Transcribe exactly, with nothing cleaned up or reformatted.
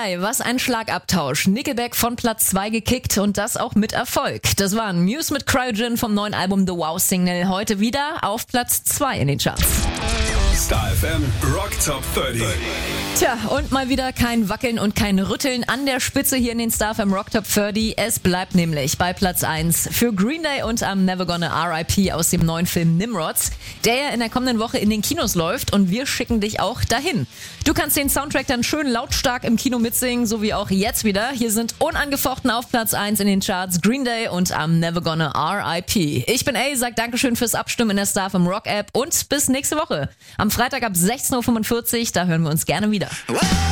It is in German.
Eieiei, was ein Schlagabtausch. Nickelback von Platz zwei gekickt und das auch mit Erfolg. Das waren Muse mit Cryogen vom neuen Album The Wow Signal. Heute wieder auf Platz zwei in den Charts. Star F M Rock Top dreißig. Tja, und mal wieder kein Wackeln und kein Rütteln an der Spitze hier in den Star F M Rock Top dreißig. Es bleibt nämlich bei Platz eins für Green Day und I'm Never Gonna R I P aus dem neuen Film Nimrods, der ja in der kommenden Woche in den Kinos läuft und wir schicken dich auch dahin. Du kannst den Soundtrack dann schön lautstark im Kino mitsingen, so wie auch jetzt wieder. Hier sind unangefochten auf Platz eins in den Charts Green Day und I'm Never Gonna R I P. Ich bin A, sag Dankeschön fürs Abstimmen in der Star F M Rock App und bis nächste Woche. Am Freitag ab sechzehn Uhr fünfundvierzig, da hören wir uns gerne wieder.